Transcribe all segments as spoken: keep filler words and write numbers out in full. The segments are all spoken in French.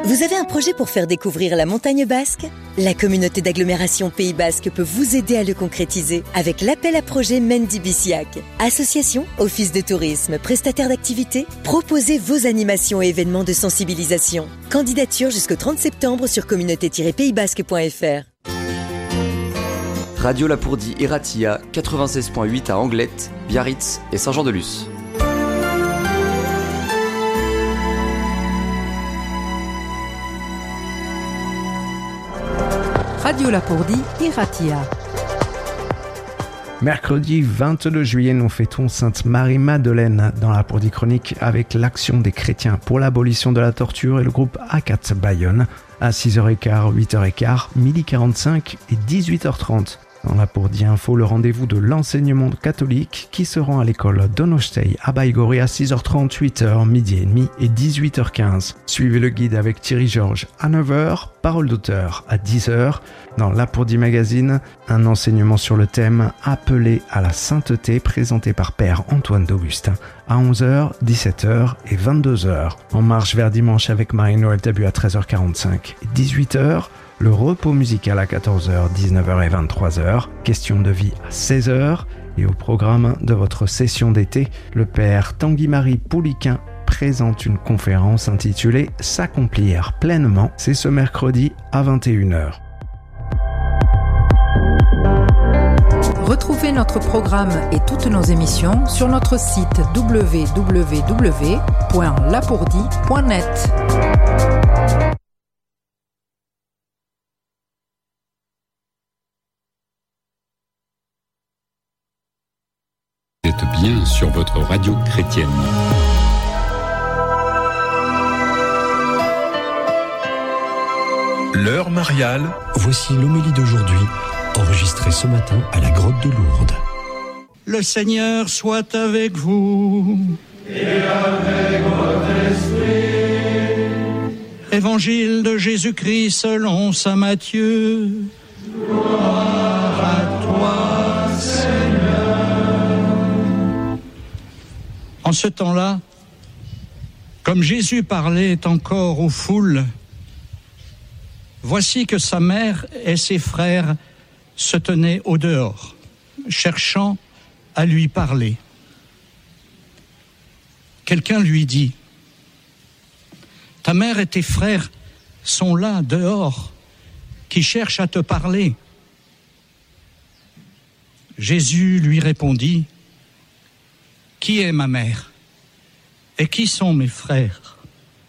Vous avez un projet pour faire découvrir la montagne basque ? La communauté d'agglomération Pays Basque peut vous aider à le concrétiser avec l'appel à projet Mendy Biciac. Association, office de tourisme, prestataire d'activités, proposez vos animations et événements de sensibilisation. Candidature jusqu'au trente septembre sur communauté tiret pays basque point f r. Radio Lapourdie et Ratia, quatre-vingt-seize virgule huit à Anglette, Biarritz et Saint-Jean-de-Luz. Radio Lapourdie et Ratia. Mercredi vingt-deux juillet, nous fêtons Sainte Marie-Madeleine dans la Lapourdie Chronique avec l'Action des chrétiens pour l'abolition de la torture et le groupe A quatre Bayonne à six heures quinze, huit heures quinze, midi quarante-cinq et dix-huit heures trente. Dans la Lapourdie Info, le rendez-vous de l'enseignement catholique qui se rend à l'école Donostei à Baïgorry à six heures trente, huit heures, midi et demi et dix-huit heures quinze. Suivez le guide avec Thierry Georges à neuf heures, parole d'auteur à dix heures. Dans la Lapourdie Magazine, un enseignement sur le thème Appelé à la sainteté présenté par Père Antoine d'Augustin à onze heures, dix-sept heures et vingt-deux heures. En marche vers dimanche avec Marie-Noël Tabu à treize heures quarante-cinq et dix-huit heures. Le repos musical à quatorze heures, dix-neuf heures et vingt-trois heures. Question de vie à seize heures. Et au programme de votre session d'été, le père Tanguy-Marie Pouliquin présente une conférence intitulée « S'accomplir pleinement ». C'est ce mercredi à vingt et une heures. Retrouvez notre programme et toutes nos émissions sur notre site w w w point lapourdie point net. Vous êtes bien sur votre radio chrétienne. L'heure mariale, voici l'homélie d'aujourd'hui, enregistrée ce matin à la grotte de Lourdes. Le Seigneur soit avec vous. Et avec votre esprit. Évangile de Jésus-Christ selon saint Matthieu. Gloire à toi, Seigneur. En ce temps-là, comme Jésus parlait encore aux foules, voici que sa mère et ses frères se tenaient au dehors, cherchant à lui parler. Quelqu'un lui dit : « Ta mère et tes frères sont là, dehors, qui cherchent à te parler. » Jésus lui répondit : « Qui est ma mère ? Et qui sont mes frères ? »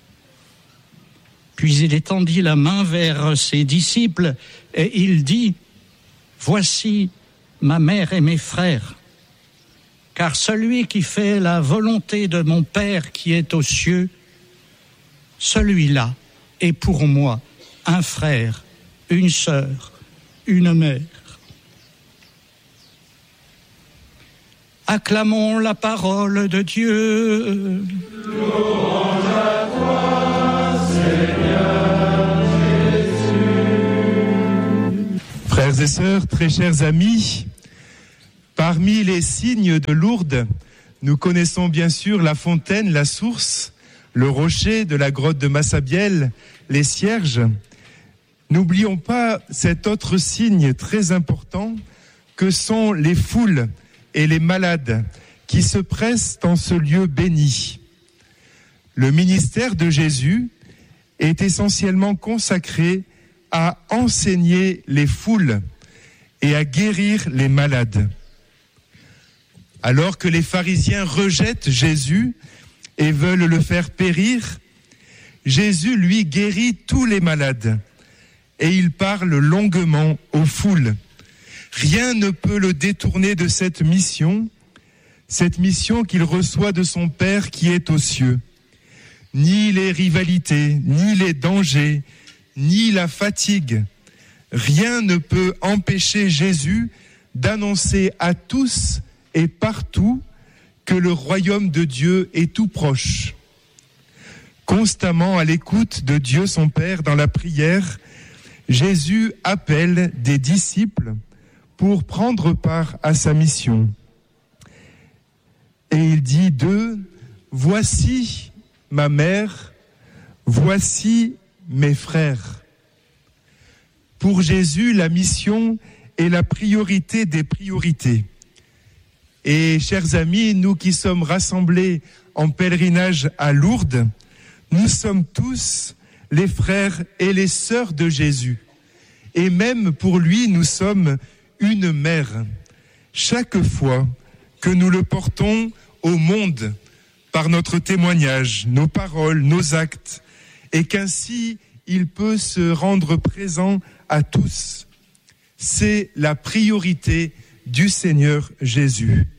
Puis il étendit la main vers ses disciples et il dit : « Voici ma mère et mes frères. Car celui qui fait la volonté de mon Père qui est aux cieux, celui-là est pour moi un frère, une sœur, une mère. » Acclamons la parole de Dieu. Louange à toi, Seigneur Jésus. Frères et sœurs, très chers amis, parmi les signes de Lourdes, nous connaissons bien sûr la fontaine, la source, le rocher de la grotte de Massabielle, les cierges. N'oublions pas cet autre signe très important que sont les foules et les malades qui se pressent en ce lieu béni. Le ministère de Jésus est essentiellement consacré à enseigner les foules et à guérir les malades. Alors que les pharisiens rejettent Jésus et veulent le faire périr, Jésus, lui, guérit tous les malades et il parle longuement aux foules. Rien ne peut le détourner de cette mission, cette mission qu'il reçoit de son Père qui est aux cieux. Ni les rivalités, ni les dangers, ni la fatigue, rien ne peut empêcher Jésus d'annoncer à tous et partout que le royaume de Dieu est tout proche. Constamment à l'écoute de Dieu son Père dans la prière, Jésus appelle des disciples pour prendre part à sa mission. Et il dit d'eux : « Voici ma mère, voici mes frères. Pour Jésus, la mission est la priorité des priorités. Et chers amis, nous qui sommes rassemblés en pèlerinage à Lourdes, nous sommes tous les frères et les sœurs de Jésus. Et même pour lui, nous sommes une mère. Chaque fois que nous le portons au monde par notre témoignage, nos paroles, nos actes, et qu'ainsi il peut se rendre présent à tous, c'est la priorité du Seigneur Jésus.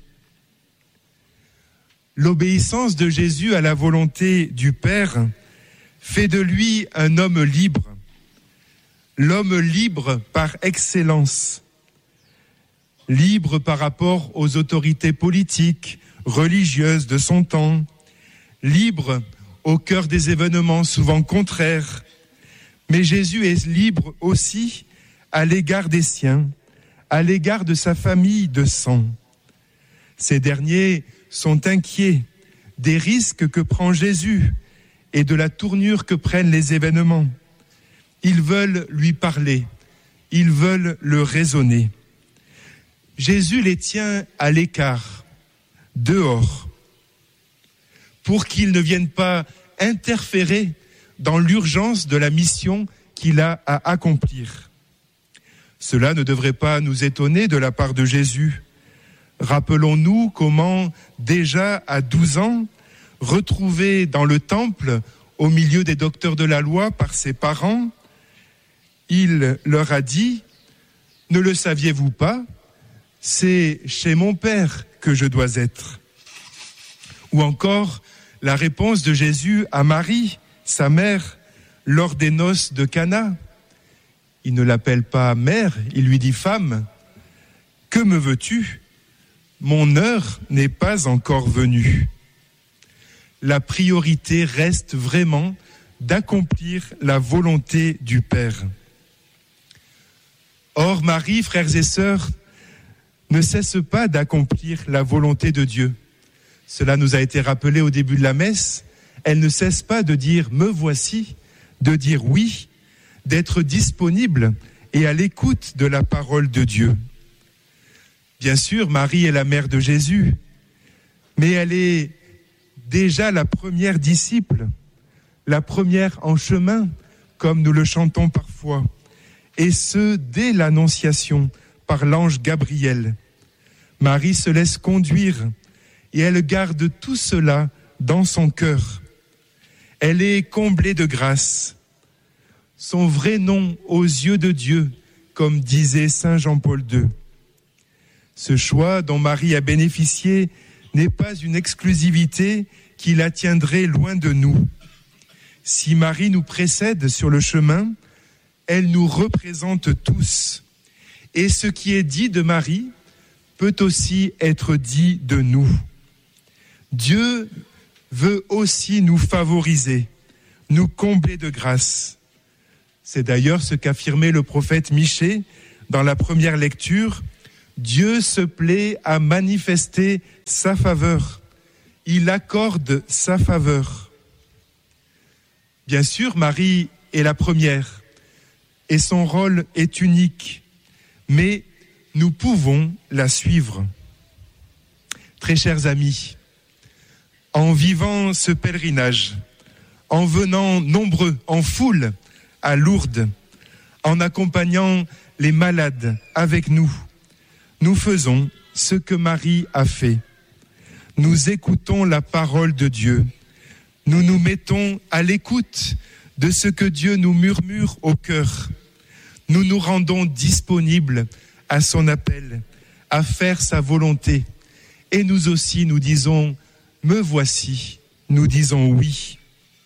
L'obéissance de Jésus à la volonté du Père fait de lui un homme libre, l'homme libre par excellence, libre par rapport aux autorités politiques, religieuses de son temps, libre au cœur des événements souvent contraires, mais Jésus est libre aussi à l'égard des siens, à l'égard de sa famille de sang. Ces derniers sont inquiets des risques que prend Jésus et de la tournure que prennent les événements. Ils veulent lui parler, ils veulent le raisonner. Jésus les tient à l'écart, dehors, pour qu'ils ne viennent pas interférer dans l'urgence de la mission qu'il a à accomplir. Cela ne devrait pas nous étonner de la part de Jésus. Rappelons-nous comment, déjà à douze ans, retrouvé dans le temple, au milieu des docteurs de la loi par ses parents, il leur a dit « Ne le saviez-vous pas ? C'est chez mon Père que je dois être. » Ou encore la réponse de Jésus à Marie, sa mère, lors des noces de Cana. Il ne l'appelle pas mère, il lui dit femme. « Que me veux-tu ? Mon heure n'est pas encore venue. » La priorité reste vraiment d'accomplir la volonté du Père. Or, Marie, frères et sœurs, ne cesse pas d'accomplir la volonté de Dieu. Cela nous a été rappelé au début de la messe. Elle ne cesse pas de dire « me voici », de dire oui, d'être disponible et à l'écoute de la parole de Dieu. Bien sûr, Marie est la mère de Jésus, mais elle est déjà la première disciple, la première en chemin, comme nous le chantons parfois, et ce, dès l'Annonciation, par l'ange Gabriel. Marie se laisse conduire et elle garde tout cela dans son cœur. Elle est comblée de grâce. Son vrai nom aux yeux de Dieu, comme disait saint Jean-Paul deux. Ce choix dont Marie a bénéficié n'est pas une exclusivité qui la tiendrait loin de nous. Si Marie nous précède sur le chemin, elle nous représente tous. Et ce qui est dit de Marie peut aussi être dit de nous. Dieu veut aussi nous favoriser, nous combler de grâce. C'est d'ailleurs ce qu'affirmait le prophète Michée dans la première lecture. Dieu se plaît à manifester sa faveur. Il accorde sa faveur. Bien sûr, Marie est la première et son rôle est unique, mais nous pouvons la suivre. Très chers amis, en vivant ce pèlerinage, en venant nombreux, en foule, à Lourdes, en accompagnant les malades avec nous, nous faisons ce que Marie a fait. Nous écoutons la parole de Dieu. Nous nous mettons à l'écoute de ce que Dieu nous murmure au cœur. Nous nous rendons disponibles à son appel, à faire sa volonté. Et nous aussi, nous disons « me voici », nous disons « oui ».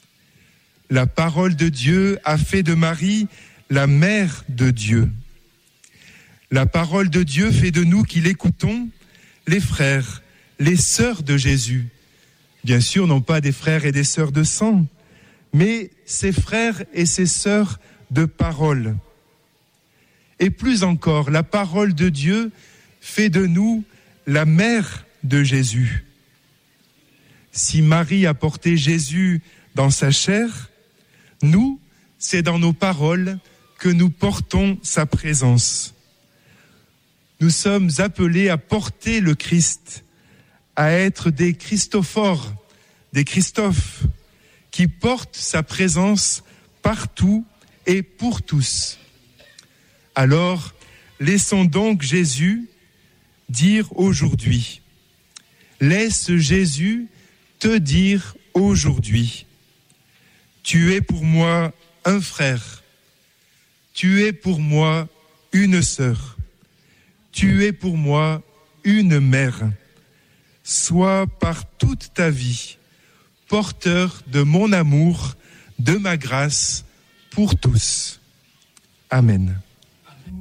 La parole de Dieu a fait de Marie la mère de Dieu. La parole de Dieu fait de nous qui l'écoutons les frères, les sœurs de Jésus. Bien sûr, non pas des frères et des sœurs de sang, mais ses frères et ses sœurs de parole. Et plus encore, la parole de Dieu fait de nous la mère de Jésus. Si Marie a porté Jésus dans sa chair, nous, c'est dans nos paroles que nous portons sa présence. Nous sommes appelés à porter le Christ, à être des Christophores, des Christophes, qui portent sa présence partout et pour tous. Alors, laissons donc Jésus dire aujourd'hui. Laisse Jésus te dire aujourd'hui. Tu es pour moi un frère. Tu es pour moi une sœur. Tu es pour moi une mère. Sois par toute ta vie porteur de mon amour, de ma grâce pour tous. Amen.